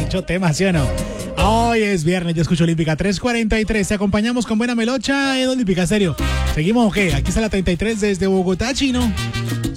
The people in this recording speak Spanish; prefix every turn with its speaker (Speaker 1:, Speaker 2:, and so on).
Speaker 1: mucho tema, ¿sí o no? Hoy es viernes, yo escucho Olímpica 343. Te acompañamos con buena melocha en Olímpica Stereo. ¿Seguimos o qué? Aquí está la 33 desde Bogotá, Chino.